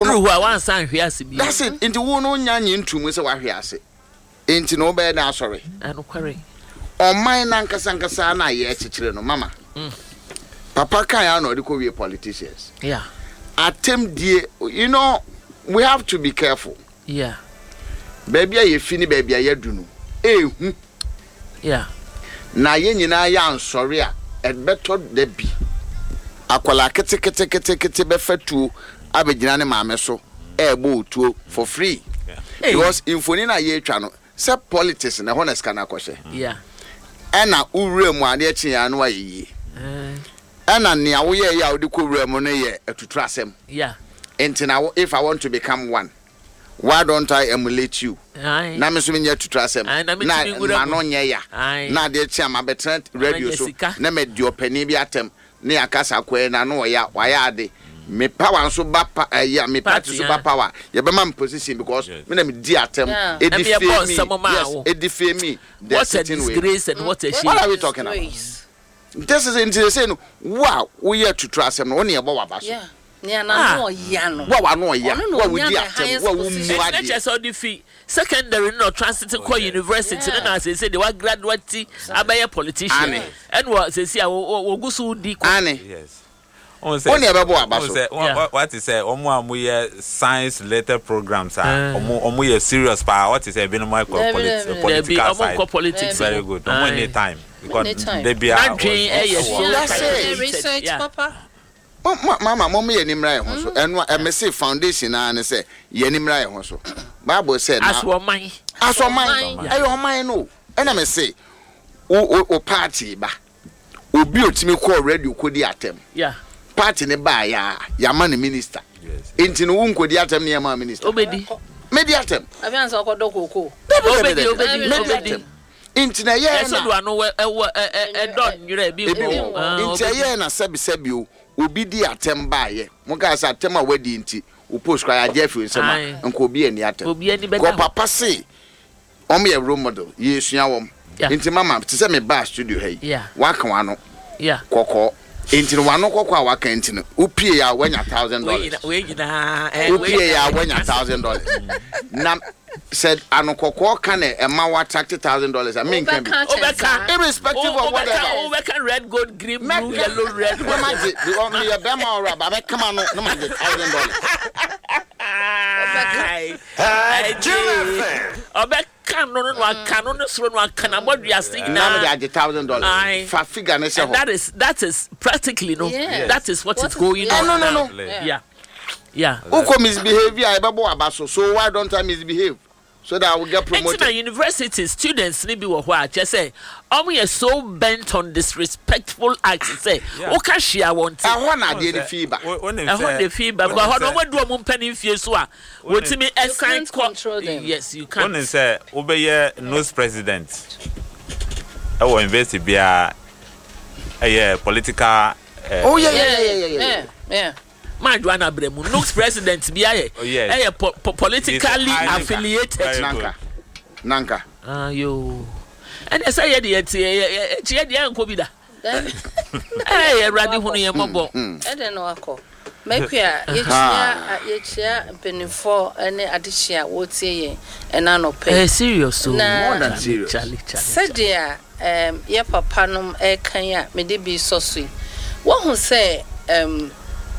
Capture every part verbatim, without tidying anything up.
Duru wa wan san hwe ase bi. That's it. Into wo no nya nyi ntumu se wa hwe ase. Enti no be na sorry. Anu kware. O man na nkasa nkasa na ye chichire no mama. Mm. Papa kan ya no de ko we politicians. Yeah. Attempt die, you know, we have to be careful. Yeah. Baby a ye fini baby a ye dunu. Eh hu. Yeah. Na ye nyina ya ansori a et beto de bi. Akwala kete kete kete kete be fatu abegyina ne maame so e bo tuo for free. Yeah. Hey. Because infoni na ye twa no se politics na honest kana kwhye. Yeah. Ena uwure mu ade chi ya no ayi. Eh. Ena ne awo ye ya odi ko wure mu no ye atutu asem. Yeah. Enti na if I want to become one, why don't I emulate you? Aye. Na me so me atutu asem. Na ma no nye ya. Na de chi ama betrent radio so. Na me di opani bi atem. Ne akasa kwe na no ya waya ade. Me power so ba pa ya me party so ba power ye be man position because me na me di atem edifie me yes edifie me what a disgrace and what a shame. What are we talking about? This is interesting. No wow we here to trust him no ne e bo waba so yeah ne na no ya no wa wa no ya wa we di atem wa wo mu ade na so di fi secondary no transit ko university na say say they were graduate abaye politician and what say see wo gusu di ko yes Only about what what is say omo amuye science related programs are omo omo serious pa what is say be no more politics political side politics very good omo need time because they be research papa mama mama ye nimra ye ho so eno emse foundation na ne say ye nimra ye ho so bible say na asoman asoman ayo man no ena me say o o party ba obi otimi call radio ko di atem yeah party ne ba ya ya man minister yes enti no won kodi atem ne ma minister obedi media atem abianso okodo koko obedi obedi obedi enti na ye na so do anu e e don nyira bi enti ye na sabi sabi o obi di atem ba ye mo ka sa atem a wadi enti o post kwa ya jefi nsema nko obi ani atem obi ani be ko papa say om ye role model ye sua wom enti mama ti say me ba studio hey wa kan wa no yeah kokko enti no wano kokko a waka enti no upie ya wanya one thousand dollars we nyina upie ya wanya one thousand dollars na said ano kokko kan e ma wa thirty thousand dollars I mean can be irrespective of whatever over can red gold green blue yellow red no magic the only a bema or ba be come on no magic one thousand dollars I I can no no can no so no can about you asking now me one thousand dollars for figure na say that is that is practically no yes. That is what, what is going on no no no yeah yeah, yeah. Who come misbehavior I babo abaso so why don't I misbehave so that I will get promoted. And university students ni bi wo ho a che say omo ye so bent on disrespectful acts say o ka hia won't I want na dey the feedback I want the feedback but no we do omo mpani fie so a wotimi assign control them. Yes you can. One say obeye nose president e wo invest bia eh political oh yeah yeah yeah yeah yeah yeah my Joanna Bremu looks president be eh eh politically affiliated nanka nanka ah yo and say ye dey tie tie dey enko bi da eh everybody hunu ye mobo e dey no akọ mekua ye chia ye chia penifo ene adehia wotie ye ena no pe eh serious so more than serious Charlie Charlie said dia um ye papa nom e kan ya me dey bi so so wo hu say um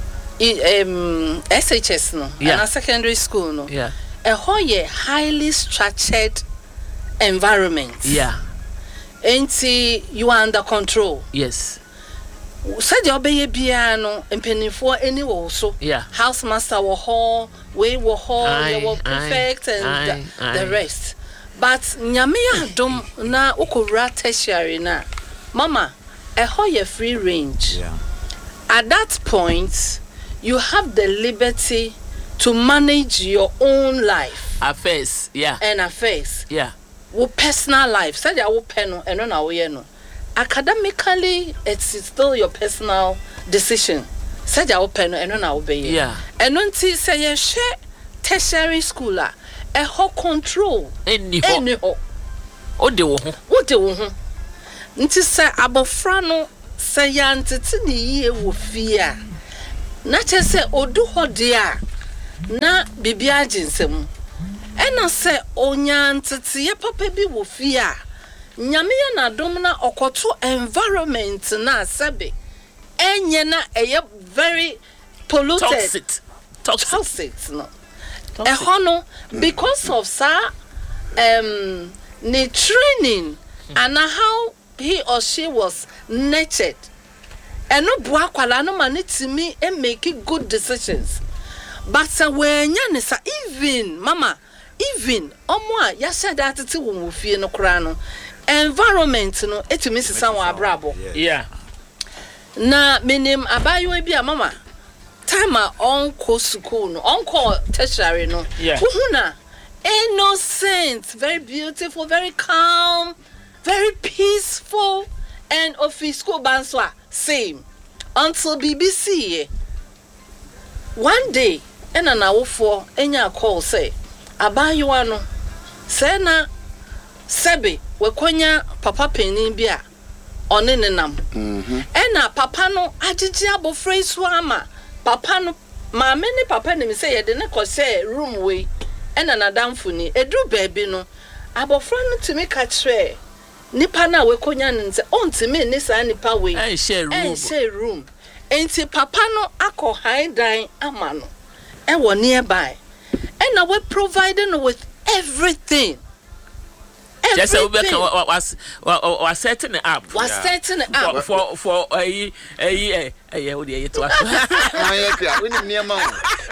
um S H S no yeah. And a secondary school no yeah a whole highly structured environment yeah and you are under control yes said you obey bia no mpenifo any wo so yeah house master wo ho we wo ho you were perfect and aye, the, aye. The rest but nyame adom na okowura tertiary na mama a whole free range yeah at that point you have the liberty to manage your own life affairs yeah and affairs yeah wo personal life said ya wo peno eno na wo ye no academically it's still your personal decision said ya wo peno eno na wo be ye yeah eno nti say ye hwe tertiary school a e ho control eni ho eni ho o de wo ho o de wo ho nti say abofra no say ya ntete ni ye wo fie a na che say odu ho de a na bibi aginsem ena se onyantete ye papa bi wo fi a nyame ya na dom na okoto environment na sebe enye na eye very polluted toxic toxic, toxic no e hono because of sa um the training mm. and how he or she was nurtured and no bua kwala no manitimi and making good decisions but uh, when ya even mama even omo ya said that ti wo fie no kra no environment no etimi sisa wa abrabo yeah na minim abayo bi a mama time on ko school no on ko tertiary no uhuna innocent, very beautiful, very calm, very peaceful, and office school banswa same until B B C. One day, and an hour for any call say, Abayuano, no, say na Sebi, Wakonya, Papa Penny Bia, on in nam. And na Papa no, Ajiabo phrase wama, Papa no, my many Papa name say, I didn't call say room way. Ena na damfuni edu baby no abofra no timi ka kire nipa na we konya nze ontimi ni sa nipa we en share room en share room enti papa no akọ high dan ama no e wo nearby ena we providing with everything. Just a bit was was setting it up. Was setting it up for for a a a a what do you to us? We need near mom.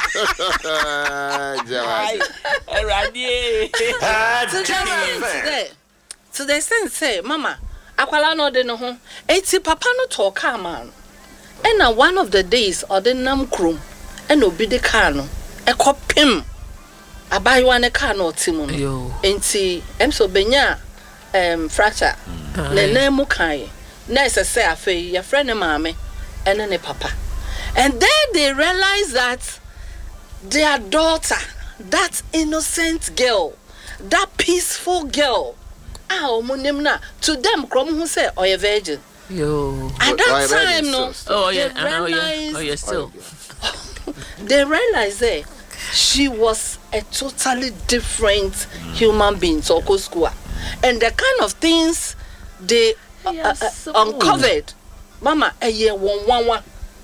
Today, today say, Mama, akwala no de no ho. Eti papa no talk man. And na one of the days or the nam krum, and obi de car no, e kopim. Abayiwa ne car no timu no. Enti emso benya um fracture. Ne na mu kan. Na ese say afei your friend maame and ne papa. And then they realize that their daughter, that innocent girl, that peaceful girl, ah, na to them, krom who say, or a virgin. Yo. At that time, no. Oh yeah, oh yeah, oh yeah, still. They realized that she was a totally different human being, so school, and the kind of things they uh, yes, uh, uncovered, Mama, a year one one one.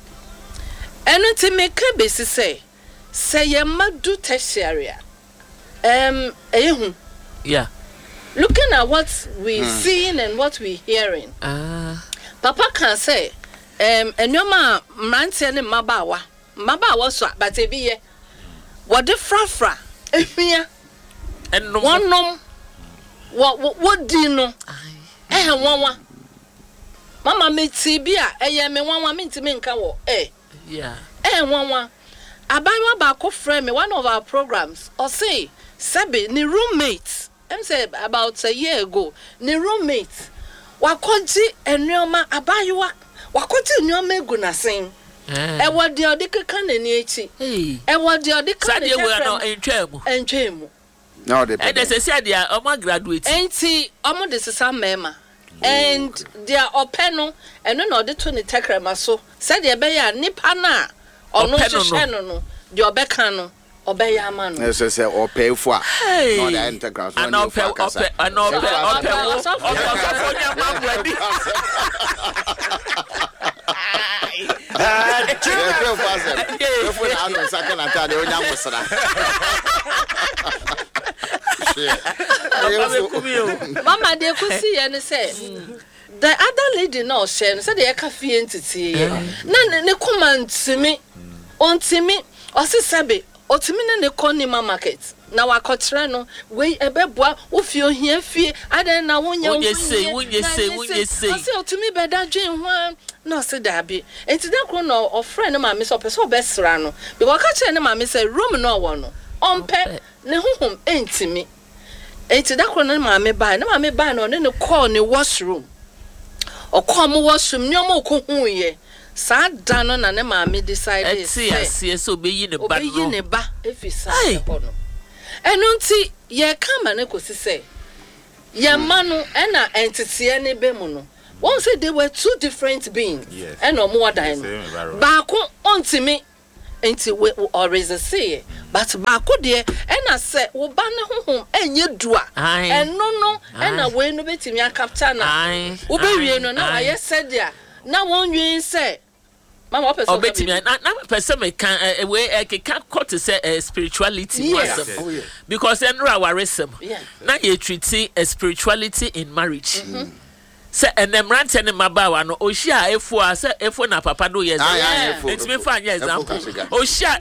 And to make a basis say, say ye madu tertiary. Um, eh, yeah. Looking at what we hmm. seeing and what we hearing. Ah. Uh. Papa can say, um, and your ma manti and mabawa, mabawa so, but a be what the frafra, if me, and one nom, what what do you know? Eh, one one. Mama me tibia, eh, me one one minti min kawo, eh. Yeah. Eh, one one. Abaywa bako friend me one of our programs. Or say, Sebi, ni roommates. I'm say about a year ago. Ni roommates. Wakoji enyoma abaywa. Wakoji enyoma guna sing. Eh, what the odika can any echi. Eh, what the odika can any no enchemu. Enchemu. No, they. And they say they are almost graduate. Enti, almost this is some mema. And they are openo and no the twenty tekrema so said the beya nipana or no channel no the obekano obeya man. Yes, I say or pay for no the integral. And no pay up and no pay Mama, they could see and say the other lady no share said they cafe entity. None ne command to me on to me or sabi or to me in the Conima market. Now I got no way a bebois if you hear fear. I don't know when you say, when you say, when you say to me by that dream one. No, said Dabby. And to that one or friend of my miss or person best rano. Because I catch any mammy say room no one on pet ne home ain't to me. Enti da kono na me buy na me buy no ne call ne washroom o call mo washroom ni o mo ko hu ye sa da no na ne ma me decide say ase so be yi ne ba no be yi ne ba efisa ko no eno nti ye kama ne ko sise ye ma no e na entity ne be mu no one say they were two different beings and no more than ba ko ontimi enti we always say but baako de e na se wo ba ne honhom enye dua eno no e na we no betimi akapta na wo be wie no na aye said dia na won wi say mama person o betimi na na person me kan we e kan cut say spirituality was because enra waresem na ye treat spirituality in marriage. Se enemrante ne mabawa no ohia efo a se efo na papa do yes it me fa example ohia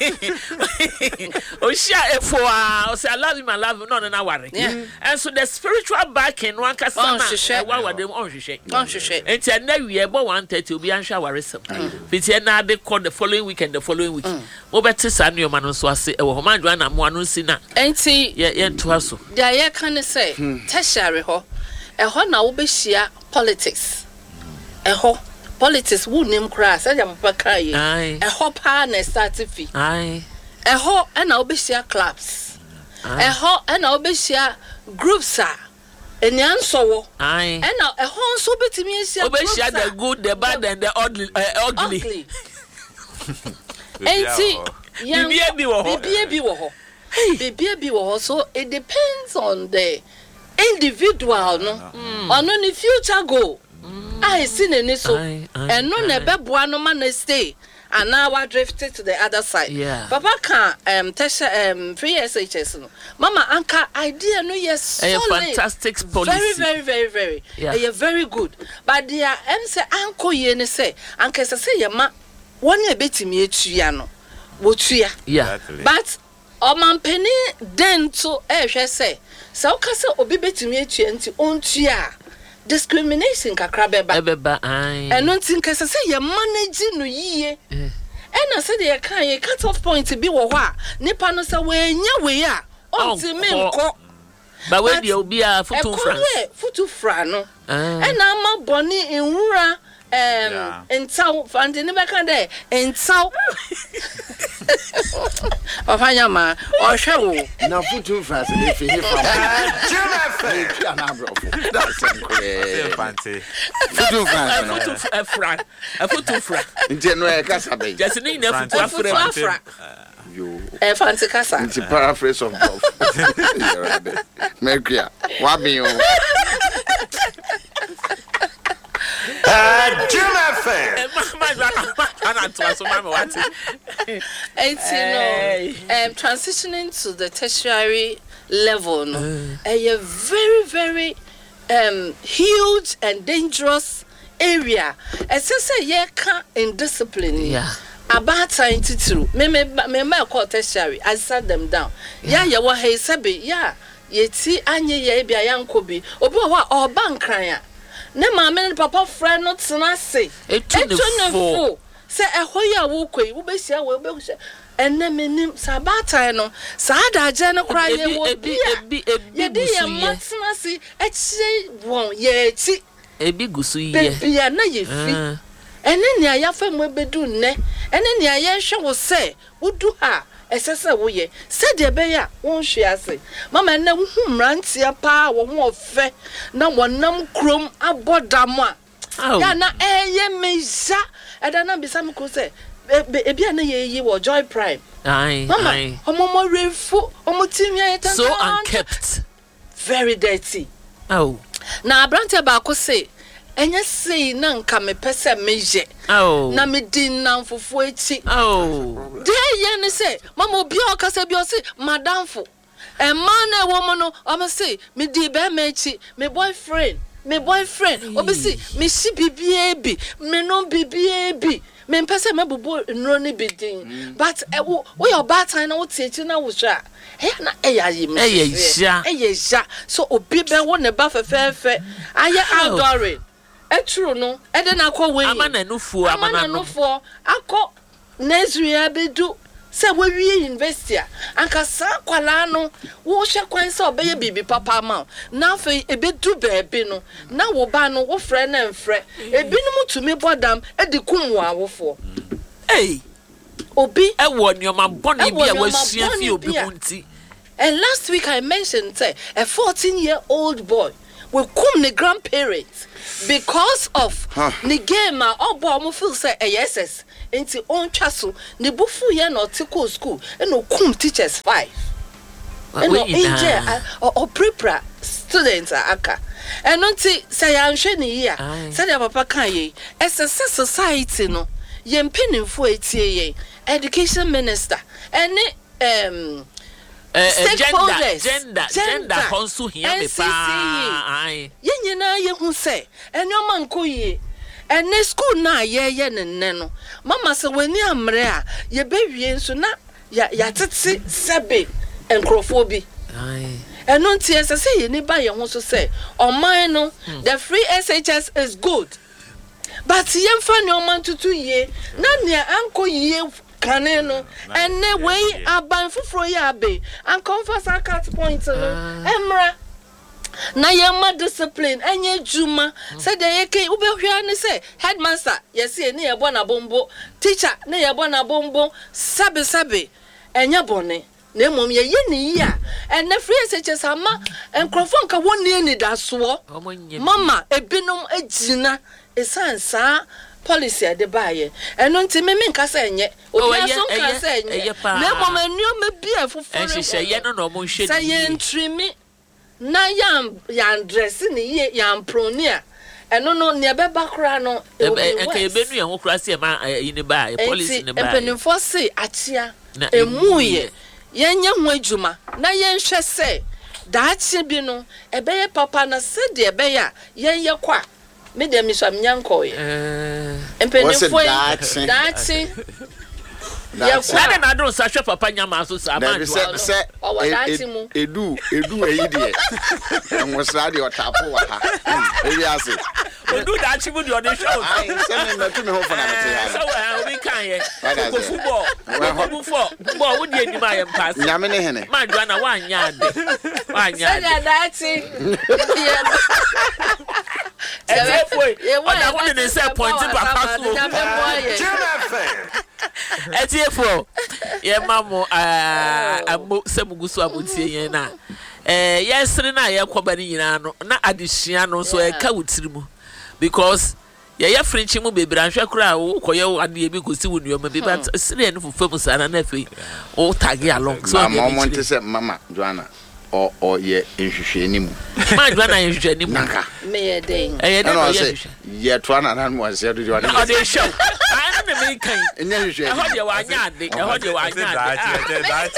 ohia efo a o say I love him I love him no na ware and so the spiritual backing one kasa na wa wa dem on hwehwe on hwehwe enti na wie bo one thirty obi anhwa ware sem fiti na de call the following weekend the following week wo beti sa no ma no so ase e wo manjwa na mo anu si na enti ye ye ntoa so dia ye kan say tertiary ho eho na wo be hia politics eho politics wo nim kra say ya papa kai eho pa na start fi ai eho na wo be hia clubs eho na wo be hia groups a enian so wo ai na eho so betimi hia wo be hia the good the bad and the ugly uh, ugly enti bibia bi wo ho bibia bi wo ho bibia bi wo ho so it depends on the individual no mm. on the future go mm. I see any so and no never no man stay and now I drifted to the other side yeah. Papa can um tesha um three S H S no mama anka idea no yes solid. A fantastic policy very very very very yeah. A very good but there em say anko ye ne say anka say say ma one e betimi etua no wotua yeah but o man penny den to e hwe say so kase obi betimi etua nti ontua discrimination kakra beba beba ai eno nti nkase se ye manage no yie eh na se de ye kan ye cut off point bi wo ho a nipa no se we nya we a onti me nko ba we de obi a futu fra futu fra no e na ma boni enwura um entaw fande ne beka de entaw ofanya ma o hwe wo na futu fra se de fi hifa juma na bro that's incredible fancy futu fra no futu fra a futu fra nje no e kasa be just ni na futu fra yo e fancy kasa nti paraphrase of God mekria wa bi o Uh, Jim F M. Um, transitioning to the tertiary level, no, uh. a very, very um, huge and dangerous area. As I say, yeah, can indiscipline. Yeah. About time to true. Me me me me call tertiary. I sat them down. Yeah, yeah, what he said, yeah, yeti anye ye bia yankobi. Obi wa o bankran. Ne mama ne papa friend not na say etu ne fo say ehoya wo koi wo be sia wo be hye enne menim sabata no sa da je ne kra ye wo bi ye di ye matna si echi won ye echi ebi gusu ye bia na ye fi enne ne ayafa mu bedu nne enne ne aye hwe wo say wudu ha esese wo ye se de be ya won hwe ase mama na hu mrantia pa wo ho ofe na wonam krom abodam a ya na eye meja eda na bisa me ko se e bia na ye ye wo Joy Prime ai ai omo mo refu omo timi ayeta so unkept very dirty oh na abrantia ba ko se enye sei na nka me pese meje oh na me din na mfufu echi oh de ye ne say mama obi o kasa bi o say madamfo e man na woman no o me say me di be me echi me boyfriend me boyfriend obi say me shi bibie bi me no bibie bi me pese me bubu nro ne bidin but wo your bad time na wo techi na wo sha he na e ya yi me e ya sha e ya sha so obi be wo ne ba fefefe aye outdooring etru no e de na akọ we amana nufu amana nufu akọ Nigeria bedu se we wie university anka sa kwala no wo hwe kwan se obeye bibi papa ma na fe ebedu beebe no na wo ba no wo frɛ na mfrɛ ebinum tumi bodam edikum wo awofo eh obi e wo nyoma boni bi a wasua fi obi munti. And last week I mentioned say a fourteen year old boy we kum ne grandparents because of huh. the game a obo mo feel say S S enti on twaso ne bufu ye na otiko school e no kum teachers five e no inje o prepare students aka eno nti say anhwe ne yi a say the papa kan ye S S society no ye mpenimfo etie ye education minister ene um Uh, gender, gender, gender, konsu hiya me pa. Ye nyina ye hu se, enyo man ko ye. Ene school na ye ye ne ne no. Mama se wani amre a ye bewie nso na ya ya tete sebe enkrofo bi. Ai. Eno ntie se se ye ni ba ye hu so se, oman no, the free S H S is good. But ye mfa ne oman tutu ye, na ne anko ye kaneno ene wey aban fufuro ya be and confess cat point no emra na yema discipline enye juma said the yeke ubehwa ne say headmaster yes e ne yebo na bombo teacher ne yebo na bombo sabe sabe enye bone na emom ye ye ne yi a ene free S H S ama enkrofo nka woni ni daso mama ebinom agina esansa policy ade baaye eno nti me me nka se enye obi aso nka se enye na mo manuo me bia foforo ehye ye no no mo hwe say ye ntrimi na yam yan dress ni ye yam pronia eno no ne be bakra no e ka ebe nu ye ho kra se ma yi ne baaye policy ne baaye empenifo se achia emuye yenye ho adwuma na ye nhwe se daachi bi no ebe ye papa na se de ebe ya yen ye kwa me dem so amnyanko ye eh empenifo daachi ya kwa na do sa hwe papa nyama so sa ma do se edu edu eyi de enwosra de otapo wa ha ebi ase edu daachi bu de on show ai se me me tu me ho for na me so we obi kan ye ko football ko bu fo football wo de enim ayem pass nyame ne hene ma do na wa anya ade wa anya ade se daachi e foi ona wo de say point papa so e for ye mamo ah amo semugusu amotie yen na eh yesre na ye koba ni nyina no na adehia no so e ka wutirimu because ye ye french mu bebra hwe kura wo koye ade bi kosi wunuoma bi but sire no fofam sana na fe o tag along so mama mo nte se mama Joanna o o ye nhwehwe ni mu ma Joanna nhwehwe ni mu nka me ye den eh ye den ye to ana na mo se do Joanna o de show na me kan enya nhwehwe e ho de wa anya ade e ho de wa anya ade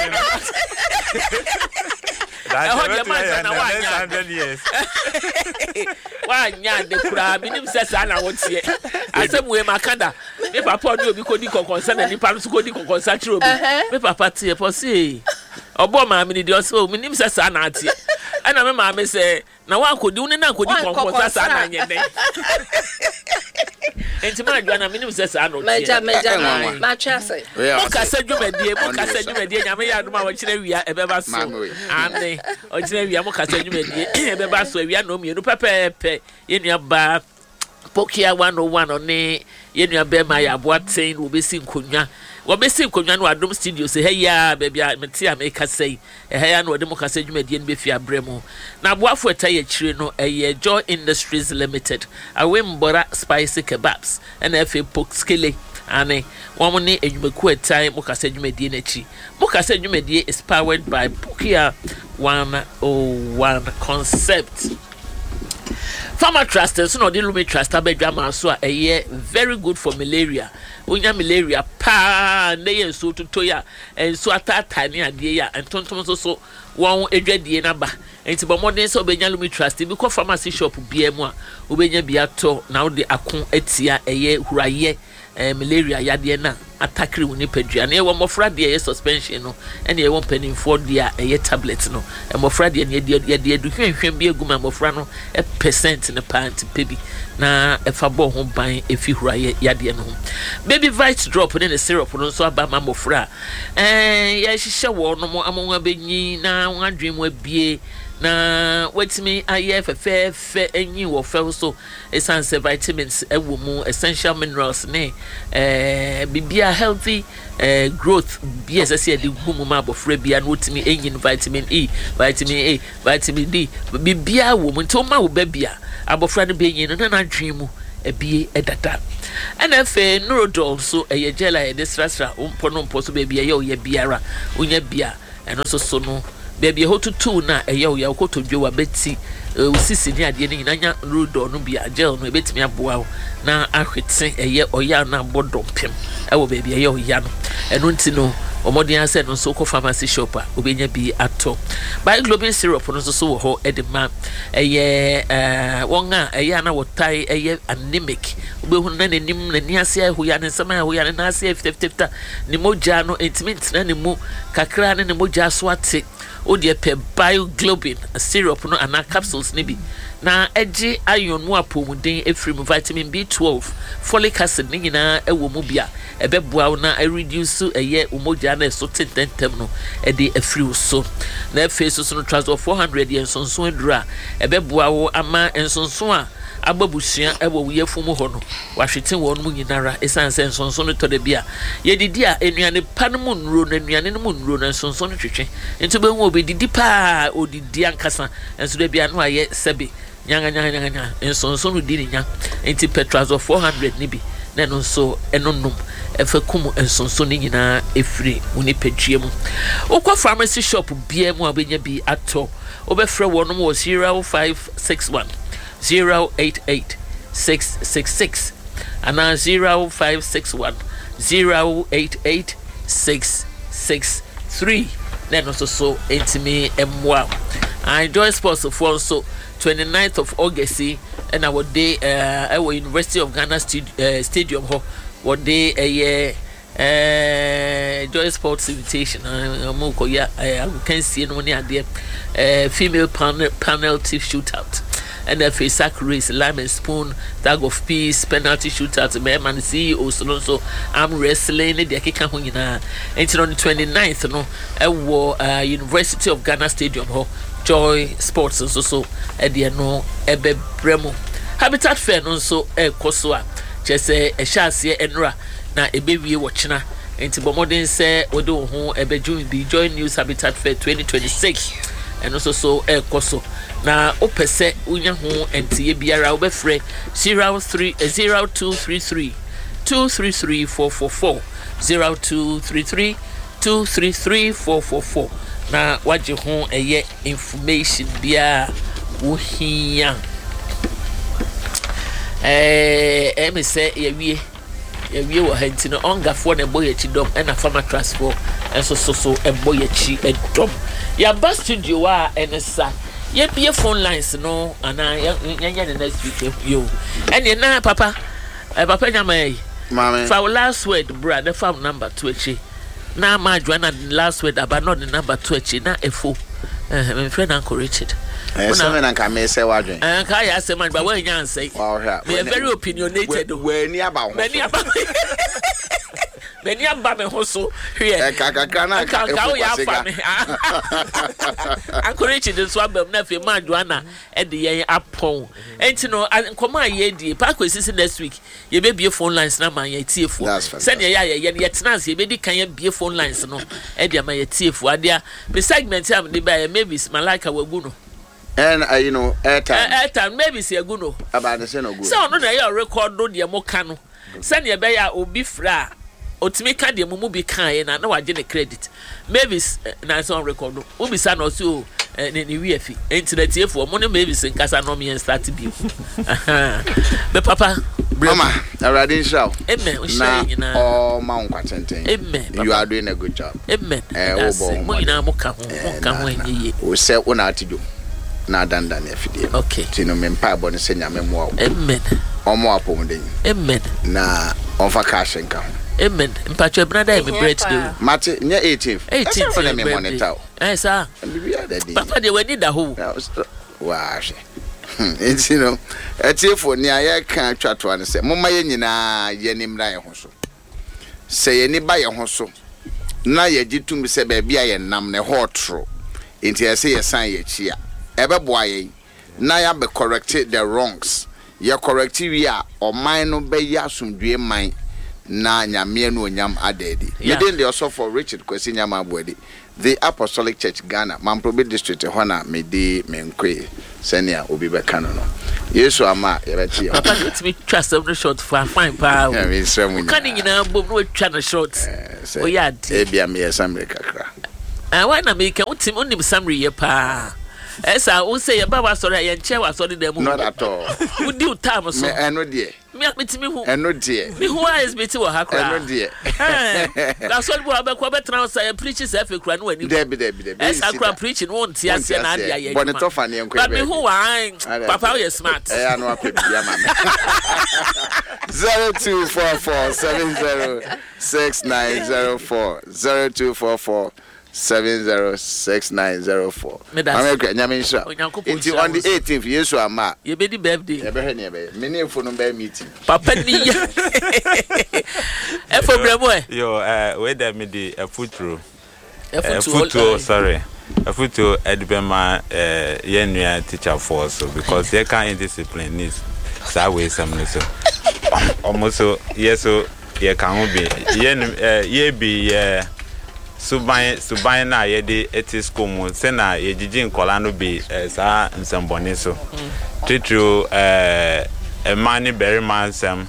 e ho de ma na wa anya ade wa anya ade kura minim se sa na wotie asem we makanda me papa no obi kodi kokonsa na ni pa so kodi kokonsa kire obi me papa tie for say obo ma mi ni de oso minim se sa na atie ana me ma me se na wa kodi uni na kodi kokonsa sa na nye den enti ma Joanna minim se sa no tie meja meja ma twase mo ka se dwumadie mo ka se dwumadie nyame ya aduma wa kire wia e be ba so ane o kire wia mo ka se dwumadie e be ba so wia no mienu pepepe ye nua ba Pokia one oh one oni ye nua be ma ya boaten wo besi nkonwa wo besi nkonwa no Adom studio se hey ya baby meti a me ka sei e hey ya no de mo ka se dwumadie no be fi abremu na boafo eta ye kire no e Joy Industries Limited awembora spicy kebabs and F A Pokskele ane wo ne enwumaku etan mo ka se dwumadie na chi mo ka se dwumadie is powered by Pokia one oh one concept. Farmer trust so no de lumi trust abedwama so a eye very good for malaria. Unya malaria pa na ye so tuto ya enso atata ne ade ya entontom so so won edwadie na ba. Enti bo modern so obenya lumi trust bi ko pharmacy shop bia mu a obenya bia to na wo de akon atia eye huraye eh, malaria yade na atakiri woni padua na e wo mofra de ye suspension no ene e wo panimfo de a eye tablet no e mofra de ne de de de hwenhwen bi eguma mofra no e percent ne pant pebi na e fa bo ho ban e fi huraye yade no baby vite drop ne ne syrup no so aba ma mofra eh ye hihye wo no mo amonwa benyi na wadwen mu abie na wetimi aye fefe fe enyi wo fe so essential vitamins ewo mu essential minerals ne eh bibia healthy eh growth bi esese de gumu ma bofra bia na wetimi enyi vitamin E, vitamin A, vitamin D bibia wo mu nti o ma wo ba bia abofra ne be enyi no na adwemu ebie edada ana fe neurodol so eye gel e de strastra umpo no mpo so be bia ye o ye biara onya bia eno so so no baby hotutu na eye o ya okotodwe wa beti usisi ni ade ni nyanya neurodol no bia gel no ebetimi aboa na ahwete eye oya na bodompem e wo baby eye o ya no eno nti no omodin ase no so ko pharmacy shop a obenya bi ato by globin syrup no so so wo ho edema eye eh wonga eye na wotai eye anemic obehu na nanim na ni ase ahu ya ne sama ahu ya na ase fifty ni moja no intimate na ne mu kakra ne ne moja so ate odi pe bioglobin syrup no ana capsules ne bi na eji iron mu apomuden efrim vitamin B twelve folic acid ni nyina ewo mu bia ebeboa na e reduce eye umoja na so tentem no e de afri so na face so no transfer four hundred yen sonson dura ebeboa wo ama ensonson a ababusia ewo yefum ho no wahwete won mu nyinara esanse nsonson no to de bia ye didi a enuane pa no mu nro na enuane no mu nro na nsonson no twetwe enti be hu obedidi pa odidi ankasa enso de bia no aye sebe nyanga nyanga nyanga nsonson no di nya enti petrazo four hundred ni bi na no so enonum efa kum nsonson ni nyina efiri uni pedue mu okwa pharmacy shop bia mu abenya bi ato obefra wonum wo zero five six one zero eight eight six six six and zero five six one zero eight eight six six three. Then also so intime emwa. I enjoy sports for so twenty-ninth of August and our day uh our University of Ghana stu- uh, stadium ho what day a year uh joy sports invitation uh moko ya I can see no near there uh female panel penalty shootout. And the face sack race, lime and spoon, tag of peace, penalty shootout, man, C E O, so so I'm wrestling the Akika Hunina. And on the twenty-ninth, no, I wore uh, University of Ghana Stadium, ho, Joy Sports, and so so, at the no, Ebe Bremo. Habitat Fair, no, so, eh, Kosua, just a chassis and ra, na a baby watching. And to Bomodin say, Odo, who Ebe June be Joy News Habitat Fair twenty twenty-six. And also so eh koso na opese unya ho entie biara obefre zero three zero two three three two three three four four four zero two three three two three three four four four na waje ho eye information bia wo hia eh em say ye wie ye wie wo hanti no ongafo na boye chi dom na farmer transport enso so so e boye chi edom ya bus studio wa enesa ye bie phone lines no ana nya the next week yo ene na papa eh papa nya mai mama for last word bra the phone number to echi na ma join last word about not the number to echi na efo eh my friend Uncle Richard eh so me na ka me say wadwen eh ka ya say man ba we nya ansay me very opinionated we ni aba ho me ni aba Beni aba me ho so hwe e kakaka na ka ka o ya fa me ankorechi de so abam na fe ma Joanna e de yen apon enti no nkoma ye die pa kwesisi next week ye be bie phone lines na man ye tiefo se ne ya ye ye ye tenance ye be di kan ye bie phone lines no e de ma ye tiefo ade be segment am de ba maybe Malaka wagu no and uh, you know airtime airtime maybe se agu no about the no good so no na ye record do de mo ka no se ne be ya obi fra otimi ka de mumu bi kan na na waje ne credit Mavis na so on record o bi sa no so ne ne wi afi internet efo mo ne Mavis nkasa no me start bi be papa mama already show amen o share nyina oh ma on kwatenten amen you are doing a good job amen eh o bo mo nyina mo ka ho mo ka ho enye o se una atidwo na danda na afidie okay tino me mpa bo ne se nyame mo amen omo apomden amen na onfa cash nka ho amen mpacho brother me birthday mate nya eighteenth eighteenth for me monitor eh sir bibia that day papa de wani da ho wa she it's you know etiefo ni aye kan twato an se momma ye nyina ye nimra ye ho so se ye ni ba ye ho so na ye gitum se ba bia ye nam ne hotro enti ese ye san ye chia ebe boaye na ya be correct the wrongs ya correct we a o man no be ya asomdue man na nyame no onyam adedi within the also for Richard Kwesi Nyama Abuadi the Apostolic Church Ghana Mamprobe district hona me di menkwe senia obi be kano no Yesu ama yebeti papa let me trust some short for fine pa yeah me sremu kan nyina bom no twa na short o ya de e bia me yesamre kakra ah why na me kan utim onim samre ye pa esa wo say ye ba wa sori ye nche wa sori dem not at all wo di utam so me eno de me metimi hu eno de me hu is beti wo hakra eno de ka sori bo abekwa betra say preach say fe kura no ani de be de be de esa kura preaching won ti ase na dia ye but to fa ne nkwa me hu wa papa you smart eh anu apebia ma zero two four four seven zero six nine zero four zero two four four seven zero six nine zero four. America, Nyamisha. Until on the eighteenth, Yesu ama. You be the birthday. You be here, be. Many for no be meeting. Papa ni. E for bremo. Yo, uh, where there me the a foot through. A foot through, sorry. A foot through Edbema uh yenua teacher for so because they can indiscipline needs. That way some so. Almost so yes so ye can be. Yen uh ye be uh Subai Subai na yede eti school mu se na yejiji nkola no bi sa nsembone so titru eh a man berry man some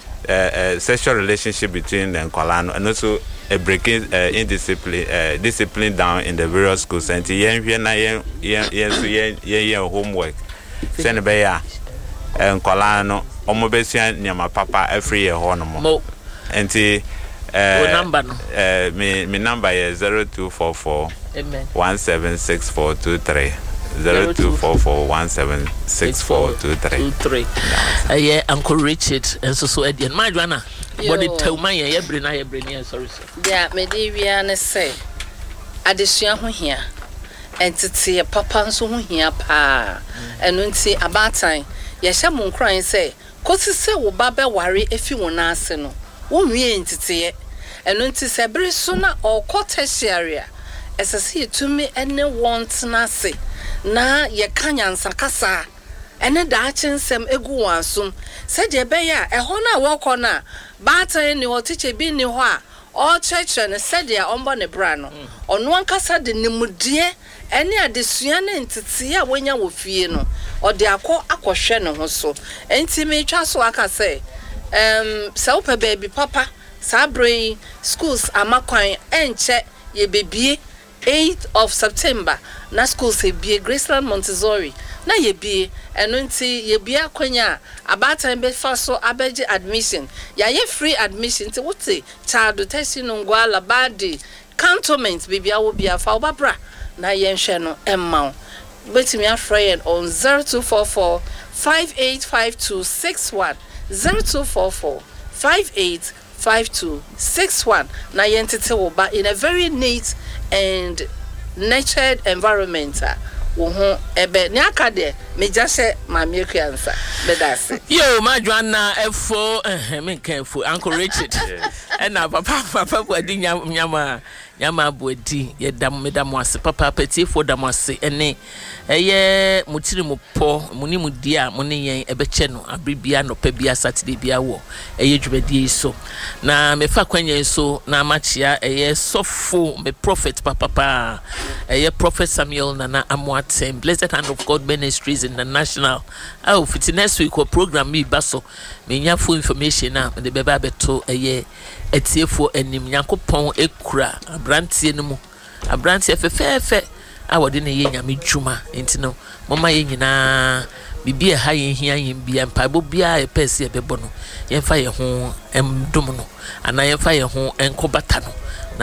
eh sexual relationship between the nkola no and also a breaking uh, indiscipline uh, discipline down in the various schools and yen hwe na yen yen so yen yen homework se ne be ya nkola no omobesua nyama papa every year ho no mo enti Uh, number no? uh, me, me number is zero two four four one seven six four two three zero two four four one seven six four two three. Uh, yeah, Uncle Richard and so so Edian. My Joanna, but it tell my yeah, bring I bring sorry sir. Yeah, me di we say. Adesua ho hia. Entity papa nso ho hia pa. Eno nti abatan. Ye hye mo nkran say, kosi se wo ba be ware efi wona ase no. Wo nwie entity eno nti se bere so na okoteshiaria esese tumi ene want na se na ye kanyansa kasa ene da chinsem egu wansum se de be ya eho na woko na batan ni hotiche bi ni ho a o cheche ne se de ombo ne bra no ono ankasa de nimudie ene adesua na entiti a wonya wo fie no o de akọ akohwe ne ho so enti me twa so aka se um so pe baby papa Sabri schools amakwan enche ye bebie eighth of September na schools e bie Graceland Montessori na ye bie eno nti ye bie akwanya abatan be fa so abeje admission ya ye free admission ti wote child test no ngwala badi cantonment bibia wo bia fa obabra na ye nhwe no emma betimi afrayen on zero two four four five eight five two six one zero two four four five eight five two six one na yentete wo ba in a very neat and nurtured environment wo ho ebe ni aka de me jase ma me kwansa be dase yo ma Joanna efo eh me kan efo Uncle Richard and na papa papa bodi nyama nyama bodi ye dam me dam ase papa peti fo dam ase ene eye mutiri mu po muni mu dia muni yen ebeche no abribia no pa bia Saturday bia wo eye dwubadie so na me fa kwanya so na machia eye sofo me prophet papa pa eye prophet Samuel Nana Amoatem Blessed Hand of God Ministries International oh fit next week program me baso me nya full information na de beba beto eye etiefo enim Yakopon ekura abrantie no mu abrantie fefefe awode ne ye nyame dwuma enti no mama ye nyina bibi e ha ye hia ye bia mpabo bia e pese e bebo no ye fa ye ho emdom no ana ye fa ye ho enkobata no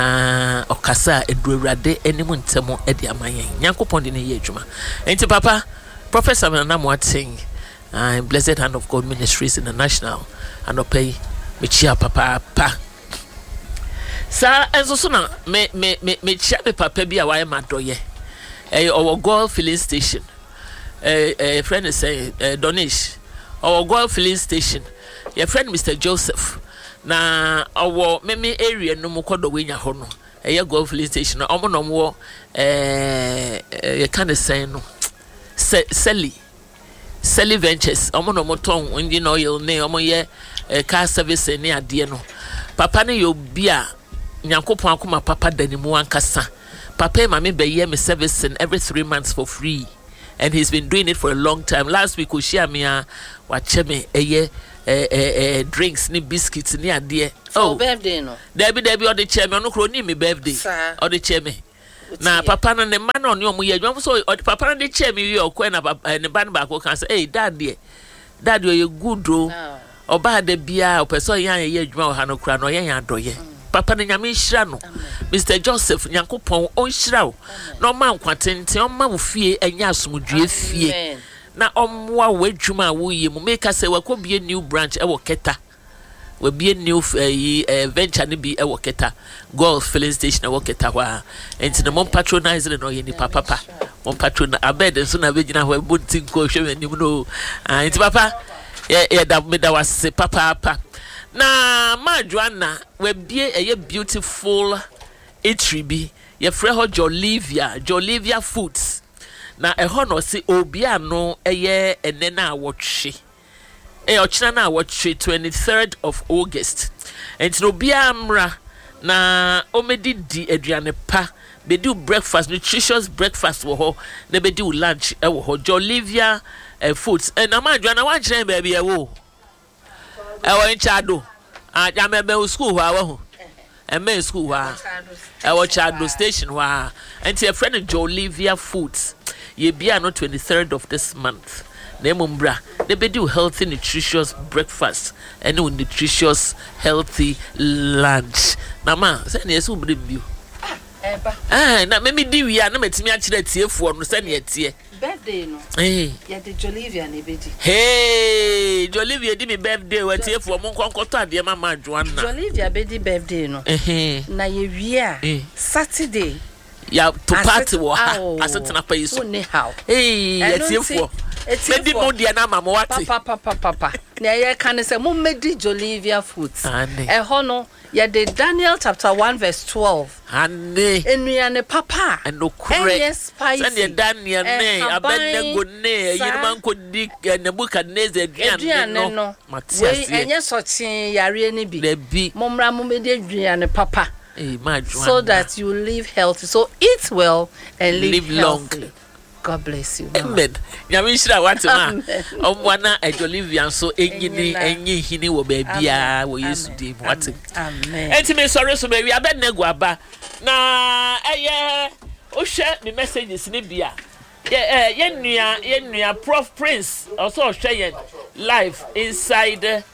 na okasa eduawrade enim ntemo e de amayen Yakopon de ne ye dwuma enti papa Professor Nana Amoatem uh, Blessed Hand of God Ministries International and opay me chia papa pa sa enso so na me me me me chia be papa bi a wa ma doye eh our goal filling station eh eh friend is say uh, Donish our goal filling station your friend Mister Joseph na our meme area no mokodo we nya ho no eh goal filling station omo no mo eh eh can say no Sally Sally Ventures omo no moton engine oil ne omo ye car service ne ade no papa ne yo bia nyankopon akoma papa danimu ankasa papa ma me be ye me service every three months for free and he's been doing it for a long time. Last week we share me a watch me eye eh eh drinks ni biscuits ni ade oh birthday no there be there be or the chairman no kro ni me birthday or the chairman na papa no ne man no ne omo ye adwam so papa no de chairman wi okwa na ne ban ba ko kan say hey dad de dad you good o oba de bia o person yan ye adwuma o ha no kra no yan adoye papa no nyame nhira no Mister Joseph Nyankopon on nhira o no man kwatente on ma wo fie enya asomdwe fie na omwa wadwuma wo ye mu make say wakobie new branch e wo Keta we be new uh, venture ni bi e wo Keta golf filling station e wo Keta wa enti na mon patronize no ye ni papa papa mon patron abed so na be gina ho bonti ko hwe ni mu no enti papa ye ye da me da wase papa papa na Madwana we be a beautiful eatery bi ye frɛ ho Jolivia Jolivia Foods na eho no se obia no eye ene na awotwe e ochina na awotwe twenty-third of August enti no bia amra na omedi di aduane pa be do breakfast nutritious breakfast wo ho na be do lunch e wo ho Jolivia uh, Foods e na Madwana wan kire ba bia wo e wo nchado a jamebe school wa wo e me school wa e wo chado station wa enti a friend Jolivia Foods ye bia no twenty-third of this month na emumbra they be do healthy nutritious breakfast and nutritious healthy lunch na ma say na yesu brim bio eba eh na me me di wi a na metimi a kire tiefo no say na tie birthday no eh ya de Jolivia na be di hey Jolivia di me birthday wa tiefo mo nkonkoto ade ma ma Joanna Jolivia be di birthday no eh na ye wi a Saturday ya to party wo ha asetena pa yesu ne how eh ya tiefo medi mo dia na mama wati papa papa papa na ye kan say mo medi Jolivia Foods e ho no ya de Daniel chapter one verse twelve ane enuane papa eno kure yes spicy Daniel ne abednego ne yirman ko di Nebuchadnezzar aduane no we enye sochen yare ni bi mo mra mo medi aduane papa eh ma so that you live healthy so eat well and live, live long. God bless you. Amen. Nyame shira wate ma. Omwana Jolivia so enyini enyi hini wo baabia wo Yesu dim wate. Amen. Enti me sorry so baby abednego aba. Na eye o hwe me messages ni bia. Ye eh ye nua ye nua Prof Prince also hwe ye live inside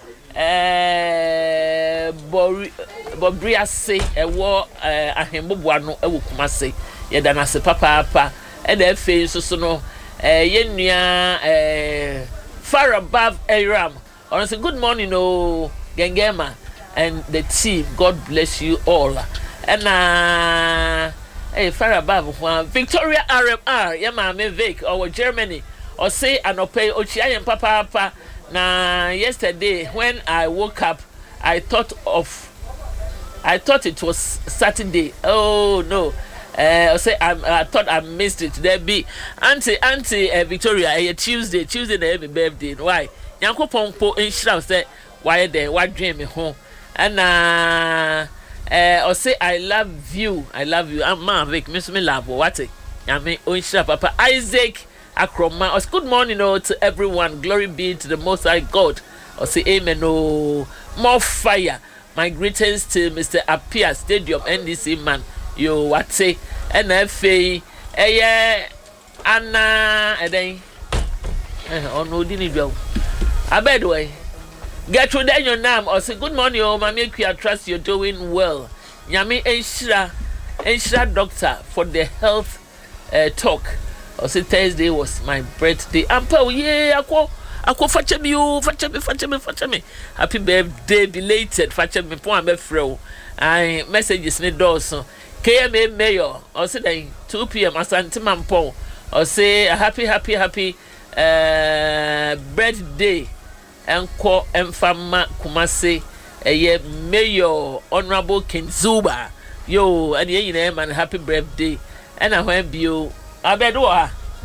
eh Bori Bobriase ewo eh ahemboboa no ewo Kumase ye da na se papa papa and the face so no eh yenua eh far above Aram or say good morning oh Gengema and the team God bless you all and uh eh far above one Victoria R M R ya ma me Vic or Germany or say anope ochiayen papa papa na yesterday when I woke up I thought of I thought it was Saturday. Oh no. Uh, I say I'm, I thought I missed it. There be Auntie Auntie uh, Victoria. Uh, Tuesday, Tuesday na my birthday. Why? Yanko Pongpo in Shroud say why there? What dream me home? And uh, uh, I say I love you. I love you. I'm man Vic. Miss me love what? I mean, oh Shroud Papa Isaac Akroma. I say good morning oh, to everyone. Glory be to the Most High God. I say amen. Oh, more fire. My greetings to Mister Apia Stadium N D C man. Yo what say N F A eh Anna and then eh on no dini dwell abed way get to then your name or say good morning oh mama I trust you're doing well nyame enshira enshira doctor for the health uh, talk or say Thursday was my birthday ampa yeah akwo akwo fache me o fache me fache me fache me happy birthday belated fache me pon amefrɛ I messages ne doors K M A Mayor, or say two P M Asante Mampong, or say a happy, happy, happy uh, birthday, and call Mfama Kumase, a year Mayor Honorable Kinzuba, yo, and ye name and happy birthday, and I went you, I bet what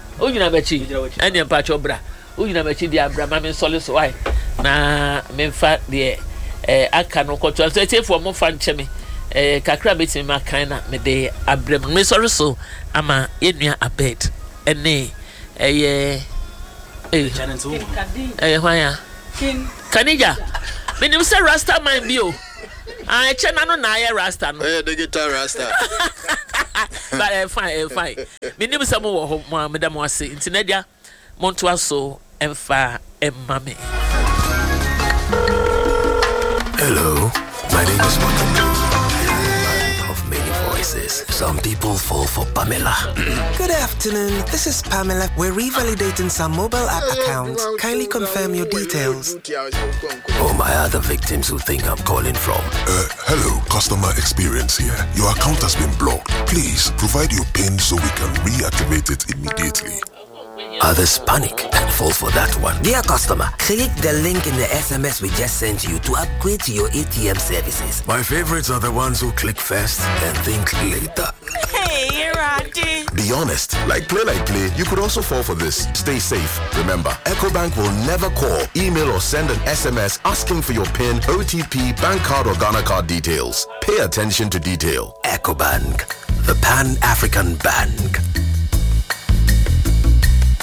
o nyina bachi ene mpacho bra o nyina bachi di abra ma me sole so why na me fa de eh aka no kwoto so tie for mo fa nche me eh kakra beti ma kan na me de abrem me sore so ama enua abed ene eh eh eh hwan kin kanija me nim say rasta man bi o ah chena no na ya rasta no eh the guitar rasta but uh, fine uh, fine me nim say mo wo mo madam wase intinadia monto aso emfa emmame. Hello, my name is Wakato. Of many voices. Some people fall for Pamela. Good afternoon. This is Pamela. We're revalidating some mobile app accounts. Kindly confirm your details. Oh, my other victims who think I'm calling from. Uh, hello, customer experience here. Your account has been blocked. Please provide your PIN so we can reactivate it immediately. Others panic and fall for that one. Dear customer, click the link in the S M S we just sent you to upgrade to your A T M services. My favorites are the ones who click first and think later. Hey, Randy. Be honest. Like Play Like Play, you could also fall for this. Stay safe. Remember, EcoBank will never call, email, or send an S M S asking for your PIN, O T P, bank card, or Ghana card details. Pay attention to detail. EcoBank, the Pan-African Bank.